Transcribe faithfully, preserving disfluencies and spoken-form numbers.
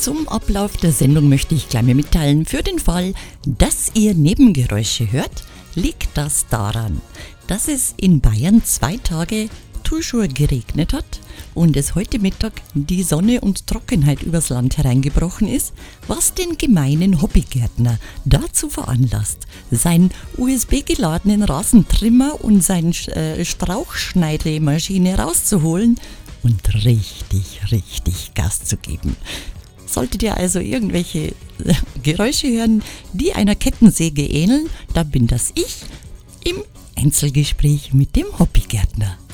Zum Ablauf der Sendung möchte ich gleich mal mitteilen, für den Fall, dass ihr Nebengeräusche hört, liegt das daran, dass es in Bayern zwei Tage toujours geregnet hat und es heute Mittag die Sonne und Trockenheit übers Land hereingebrochen ist, was den gemeinen Hobbygärtner dazu veranlasst, seinen U S B-geladenen Rasentrimmer und seine äh, Strauchschneidemaschine rauszuholen und richtig, richtig Gas zu geben. Solltet ihr also irgendwelche Geräusche hören, die einer Kettensäge ähneln, dann bin das ich im Einzelgespräch mit dem Hobbygärtner.